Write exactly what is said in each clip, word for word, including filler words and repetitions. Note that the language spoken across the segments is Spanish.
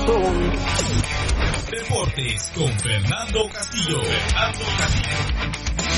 Deportes con Fernando Castillo. Fernando Castillo.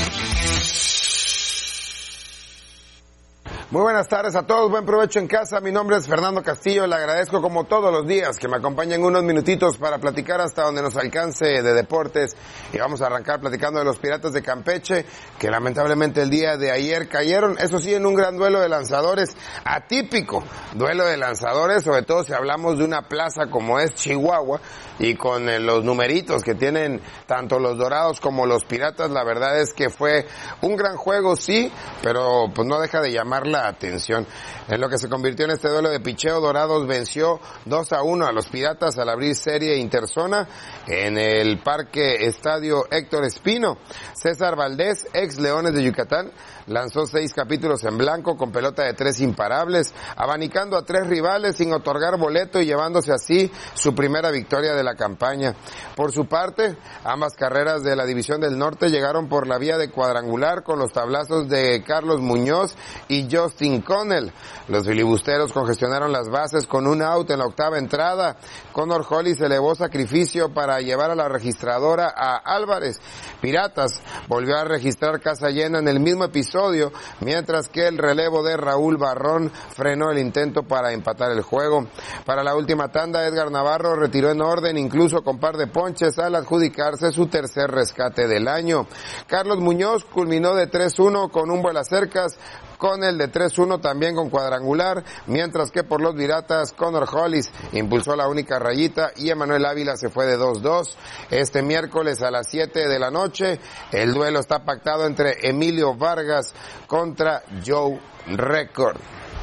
Muy buenas tardes a todos, buen provecho en casa. Mi nombre es Fernando Castillo, le agradezco como todos los días que me acompañen unos minutitos para platicar hasta donde nos alcance de deportes. Y vamos a arrancar platicando de los Piratas de Campeche, que lamentablemente el día de ayer cayeron, eso sí, en un gran duelo de lanzadores, atípico duelo de lanzadores, sobre todo si hablamos de una plaza como es Chihuahua, y con eh, los numeritos que tienen tanto los Dorados como los Piratas, la verdad es que fue un gran juego, sí, pero pues no deja de llamar la atención. En lo que se convirtió en este duelo de picheo, Dorados venció dos a uno a los Piratas al abrir serie interzona en el Parque Estadio Héctor Espino. César Valdés, ex Leones de Yucatán, lanzó seis capítulos en blanco con pelota de tres imparables, abanicando a tres rivales sin otorgar boleto y llevándose así su primera victoria de la campaña. Por su parte, ambas carreras de la División del Norte llegaron por la vía de cuadrangular con los tablazos de Carlos Muñoz y Justin Connell. Los filibusteros congestionaron las bases con un out en la octava entrada. Connor Hollis elevó sacrificio para llevar a la registradora a Álvarez. Piratas volvió a registrar casa llena en el mismo episodio, mientras que el relevo de Raúl Barrón frenó el intento para empatar el juego. Para la última tanda, Edgar Navarro retiró en orden, incluso con par de ponches, al adjudicarse su tercer rescate del año. Carlos Muñoz culminó de tres uno con un vuelacercas, con el de tres uno también con cuadrangular, mientras que por los Piratas, Connor Hollis impulsó la única rayita y Emanuel Ávila se fue de dos dos. Este miércoles a las siete de la noche, el duelo está pactado entre Emilio Vargas contra Joe Record.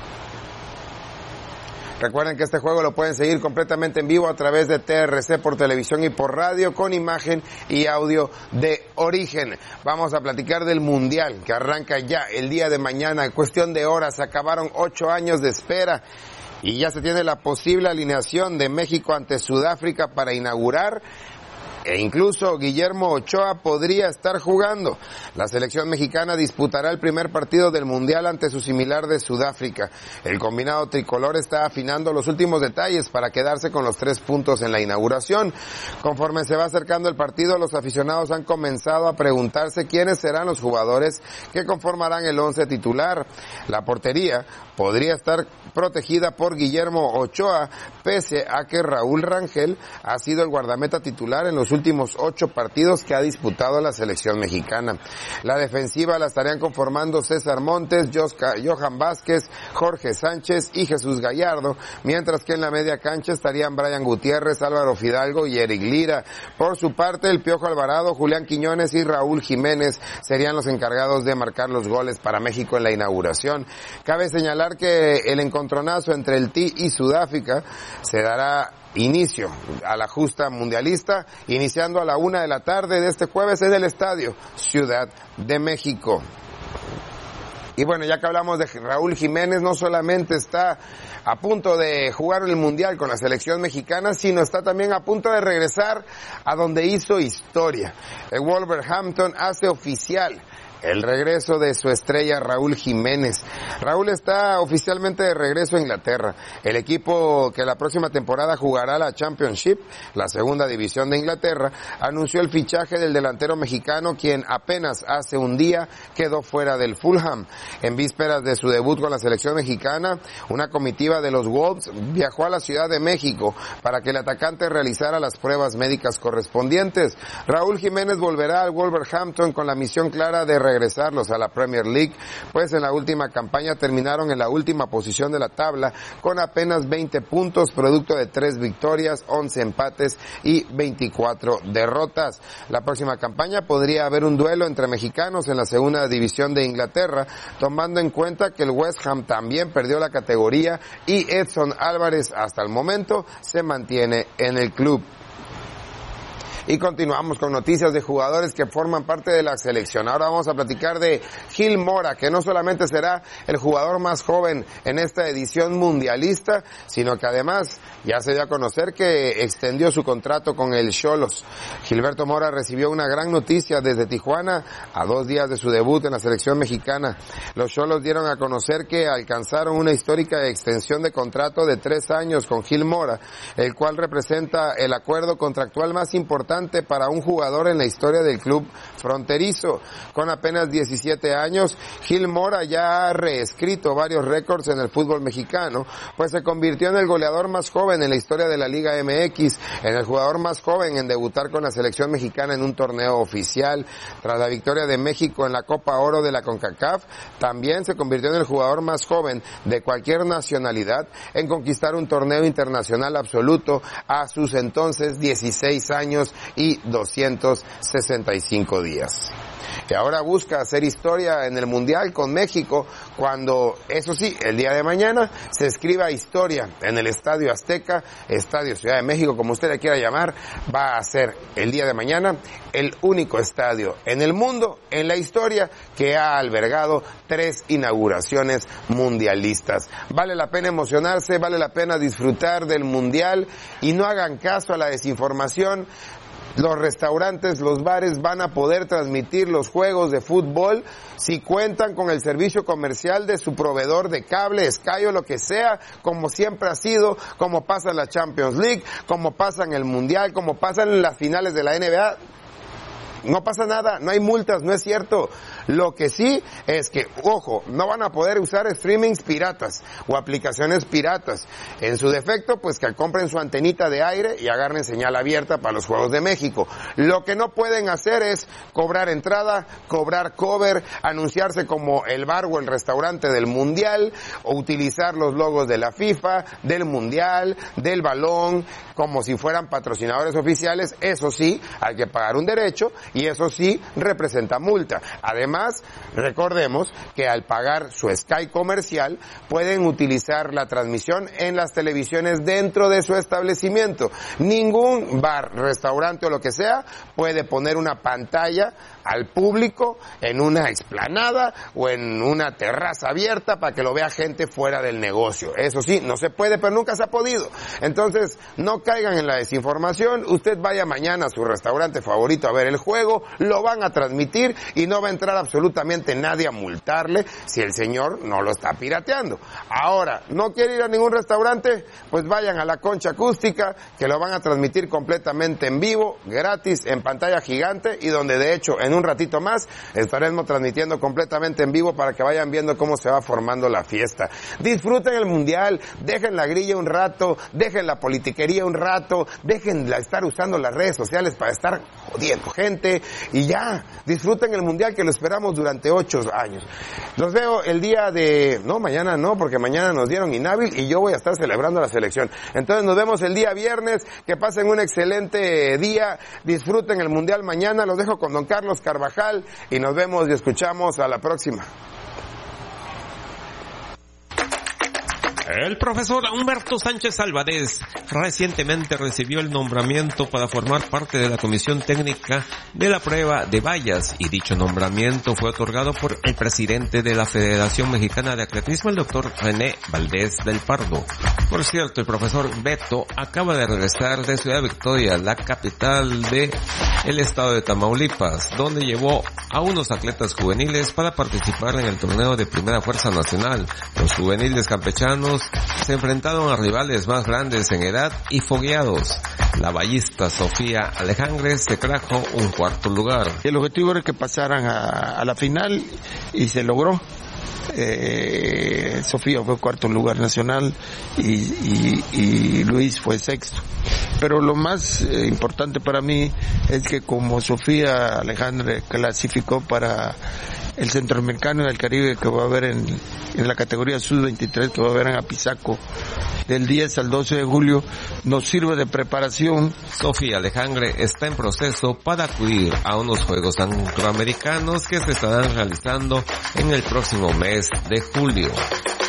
Recuerden que este juego lo pueden seguir completamente en vivo a través de T R C por televisión y por radio, con imagen y audio de origen. Vamos a platicar del Mundial, que arranca ya el día de mañana. En cuestión de horas, se acabaron ocho años de espera y ya se tiene la posible alineación de México ante Sudáfrica para inaugurar. E incluso Guillermo Ochoa podría estar jugando. La selección mexicana disputará el primer partido del Mundial ante su similar de Sudáfrica. El combinado tricolor está afinando los últimos detalles para quedarse con los tres puntos en la inauguración. Conforme se va acercando el partido, los aficionados han comenzado a preguntarse quiénes serán los jugadores que conformarán el once titular. La portería podría estar protegida por Guillermo Ochoa, pese a que Raúl Rangel ha sido el guardameta titular en los últimos ocho partidos que ha disputado la selección mexicana. La defensiva la estarían conformando César Montes, Johan Vázquez, Jorge Sánchez y Jesús Gallardo, mientras que en la media cancha estarían Brian Gutiérrez, Álvaro Fidalgo y Eric Lira. Por su parte, el Piojo Alvarado, Julián Quiñones y Raúl Jiménez serían los encargados de marcar los goles para México en la inauguración. Cabe señalar que el encontronazo entre el T I y Sudáfrica se dará inicio a la justa mundialista, iniciando a la una de la tarde de este jueves en el Estadio Ciudad de México. Y bueno, ya que hablamos de Raúl Jiménez, no solamente está a punto de jugar el Mundial con la selección mexicana, sino está también a punto de regresar a donde hizo historia. El Wolverhampton hace oficial el regreso de su estrella Raúl Jiménez. Raúl está oficialmente de regreso a Inglaterra. El equipo que la próxima temporada jugará la Championship, la segunda división de Inglaterra, anunció el fichaje del delantero mexicano, quien apenas hace un día quedó fuera del Fulham. En vísperas de su debut con la selección mexicana, una comitiva de los Wolves viajó a la Ciudad de México para que el atacante realizara las pruebas médicas correspondientes. Raúl Jiménez volverá al Wolverhampton con la misión clara de regresarlos a la Premier League, pues en la última campaña terminaron en la última posición de la tabla con apenas veinte puntos, producto de tres victorias, once empates y veinticuatro derrotas. La próxima campaña podría haber un duelo entre mexicanos en la segunda división de Inglaterra, tomando en cuenta que el West Ham también perdió la categoría y Edson Álvarez hasta el momento se mantiene en el club. Y continuamos con noticias de jugadores que forman parte de la selección. Ahora vamos a platicar de Gil Mora, que no solamente será el jugador más joven en esta edición mundialista, sino que además ya se dio a conocer que extendió su contrato con el Xolos. Gilberto Mora recibió una gran noticia desde Tijuana a dos días de su debut en la selección mexicana. Los Xolos dieron a conocer que alcanzaron una histórica extensión de contrato de tres años con Gil Mora, el cual representa el acuerdo contractual más importante para un jugador en la historia del club fronterizo. Con apenas diecisiete años, Gil Mora ya ha reescrito varios récords en el fútbol mexicano, pues se convirtió en el goleador más joven en la historia de la Liga M X, en el jugador más joven en debutar con la selección mexicana en un torneo oficial. Tras la victoria de México en la Copa Oro de la CONCACAF, también se convirtió en el jugador más joven de cualquier nacionalidad en conquistar un torneo internacional absoluto a sus entonces dieciséis años y doscientos sesenta y cinco días. Y ahora busca hacer historia en el Mundial con México cuando, eso sí, el día de mañana se escriba historia en el Estadio Azteca, Estadio Ciudad de México, como usted le quiera llamar. Va a ser el día de mañana el único estadio en el mundo, en la historia, que ha albergado tres inauguraciones mundialistas. Vale la pena emocionarse, vale la pena disfrutar del Mundial y no hagan caso a la desinformación. Los restaurantes, los bares van a poder transmitir los juegos de fútbol si cuentan con el servicio comercial de su proveedor de cable, Sky o lo que sea, como siempre ha sido, como pasa en la Champions League, como pasa en el Mundial, como pasa en las finales de la N B A. No pasa nada, no hay multas, no es cierto. Lo que sí es que, ojo, no van a poder usar streamings piratas o aplicaciones piratas. En su defecto, pues que compren su antenita de aire y agarren señal abierta para los Juegos de México. Lo que no pueden hacer es cobrar entrada, cobrar cover, anunciarse como el bar o el restaurante del Mundial, o utilizar los logos de la FIFA, del Mundial, del balón, como si fueran patrocinadores oficiales. Eso sí, hay que pagar un derecho y eso sí representa multa. Además, recordemos que al pagar su Sky comercial pueden utilizar la transmisión en las televisiones dentro de su establecimiento. Ningún bar, restaurante o lo que sea puede poner una pantalla al público en una explanada o en una terraza abierta para que lo vea gente fuera del negocio. Eso sí, no se puede, pero nunca se ha podido. Entonces, no caigan en la desinformación. Usted vaya mañana a su restaurante favorito a ver el juego, lo van a transmitir y no va a entrar absolutamente nadie a multarle si el señor no lo está pirateando. Ahora, ¿no quiere ir a ningún restaurante? Pues vayan a la Concha Acústica, que lo van a transmitir completamente en vivo, gratis, en pantalla gigante, y donde de hecho en un ratito más estaremos transmitiendo completamente en vivo para que vayan viendo cómo se va formando la fiesta. Disfruten el Mundial, dejen la grilla un rato, dejen la politiquería un rato, dejen de estar usando las redes sociales para estar jodiendo gente, y ya, disfruten el Mundial, que lo esperamos durante ocho años. Los veo el día de, no, mañana no, porque mañana nos dieron inhábil y yo voy a estar celebrando la selección. Entonces nos vemos el día viernes, que pasen un excelente día, disfruten el Mundial mañana. Los dejo con don Carlos Carvajal y nos vemos y escuchamos a la próxima. El profesor Humberto Sánchez Álvarez recientemente recibió el nombramiento para formar parte de la comisión técnica de la prueba de vallas, y dicho nombramiento fue otorgado por el presidente de la Federación Mexicana de Atletismo, el doctor René Valdés del Pardo. Por cierto, el profesor Beto acaba de regresar de Ciudad Victoria, la capital de el estado de Tamaulipas, donde llevó a unos atletas juveniles para participar en el torneo de Primera Fuerza Nacional. Los juveniles campechanos se enfrentaron a rivales más grandes en edad y fogueados. La vallista Sofía Alejandre se trajo un cuarto lugar. El objetivo era que pasaran a, a la final y se logró. Eh, Sofía fue cuarto lugar nacional y, y, y Luis fue sexto. Pero lo más eh, importante para mí es que como Sofía Alejandre clasificó para el Centroamericano y el Caribe, que va a haber en, en la categoría sub veintitrés, que va a haber en Apizaco del diez al doce de julio, nos sirve de preparación. Sofía Alejandre está en proceso para acudir a unos Juegos Centroamericanos que se estarán realizando en el próximo mes de julio.